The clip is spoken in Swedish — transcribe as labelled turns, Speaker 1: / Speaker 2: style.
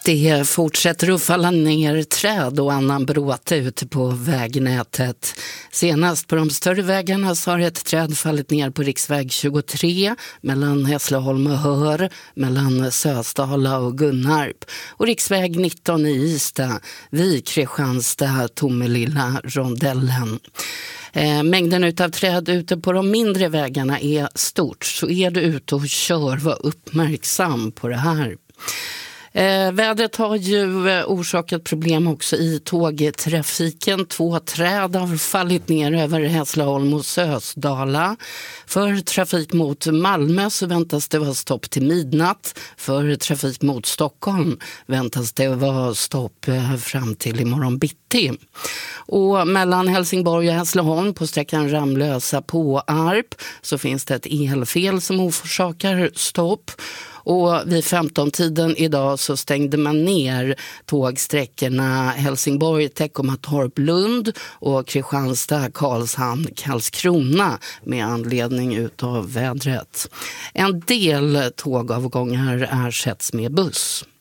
Speaker 1: Det fortsätter att falla ner träd och annan bråte ute på vägnätet. Senast på de större vägarna så har ett träd fallit ner på riksväg 23 mellan Hässleholm och Hör, mellan Sösdala och Gunnarp. Och riksväg 19 i Ystad vid Kristianstad, Tomelilla, rondellen. Mängden utav träd ute på de mindre vägarna är stort, så är du ute och kör, var uppmärksam på det här. Vädret har ju orsakat problem också i tågtrafiken. 2 träd har fallit ner över Hässleholm och Sösdala. För trafik mot Malmö så väntas det vara stopp till midnatt. För trafik mot Stockholm väntas det vara stopp fram till imorgon bitti. Och mellan Helsingborg och Hässleholm på sträckan Ramlösa på Arp så finns det ett elfel som orsakar stopp. Och vid 15-tiden idag så stängde man ner tågsträckorna Helsingborg, Teckomatorp, Lund och Kristianstad, Karlshamn, Karlskrona med anledning utav vädret. En del tågavgångar ersätts med buss.